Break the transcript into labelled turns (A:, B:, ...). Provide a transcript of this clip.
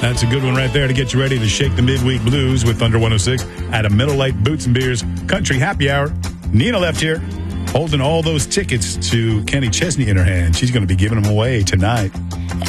A: That's a good one right there to get you ready to shake the midweek blues with Thunder 106 at a Miller Lite Boots and Beers Country Happy Hour. Nina left here holding all those tickets to Kenny Chesney in her hand. She's going to be giving them away tonight.